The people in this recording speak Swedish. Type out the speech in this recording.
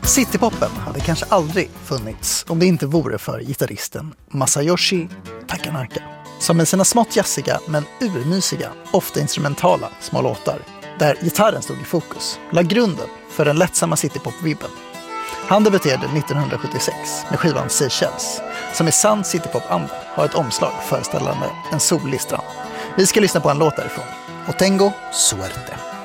Citypopen hade kanske aldrig funnits om det inte vore för gitarristen Masayoshi Takanaka, som med sina smått jazziga men urmysiga, ofta instrumentala små låtar, där gitarren stod i fokus, la grunden för den lättsamma citypop-vibben. Han debuterade 1976 med skivan Seychelles, som i sann citypop-anda har ett omslag föreställande en solig strand. Vi ska lyssna på en låt därifrån, Otengo Suerte.